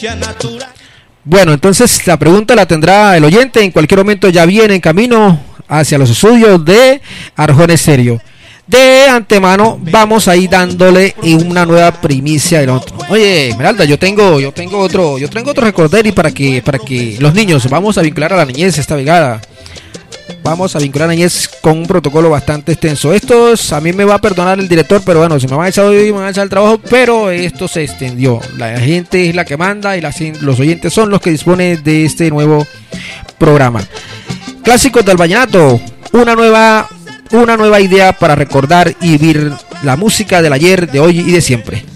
Bueno, entonces la pregunta la tendrá el oyente. En cualquier momento ya viene en camino hacia los estudios de Arjona Estéreo. De antemano vamos a ir dándole una nueva primicia del otro. Oye, Esmeralda, yo tengo otro recorder para que los niños, vamos a vincular a la niñez esta vegada. Vamos a vincular a la niñez con un protocolo bastante extenso. Estos, a mí me va a perdonar el director, pero bueno, si me van a echar hoy, me van a echar el trabajo, pero esto se extendió. La gente es la que manda y los oyentes son los que disponen de este nuevo programa. Clásicos del vallenato, una nueva idea para recordar y vivir la música del ayer, de hoy y de siempre.